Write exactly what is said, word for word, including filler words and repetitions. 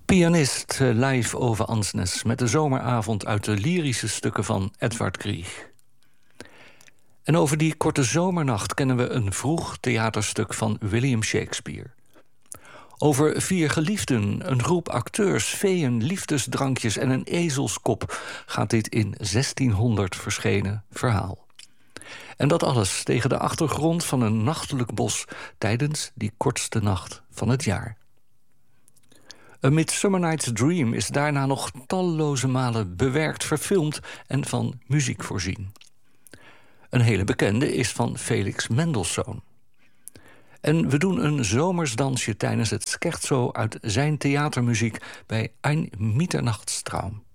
Pianist eh, live over Ansnes met de zomeravond uit de lyrische stukken van Edvard Grieg. En over die korte zomernacht kennen we een vroeg theaterstuk van William Shakespeare. Over vier geliefden, een groep acteurs, feeën, liefdesdrankjes en een ezelskop gaat dit in zestienhonderd verschenen verhaal. En dat alles tegen de achtergrond van een nachtelijk bos tijdens die kortste nacht van het jaar. A Midsummer Night's Dream is daarna nog talloze malen bewerkt, verfilmd en van muziek voorzien. Een hele bekende is van Felix Mendelssohn. En we doen een zomersdansje tijdens het scherzo uit zijn theatermuziek bij Ein Mitternachtstraum.